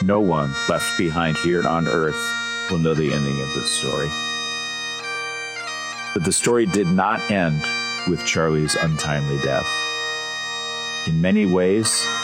No one left behind here on Earth will know the ending of this story. But the story did not end with Charlie's untimely death. In many ways,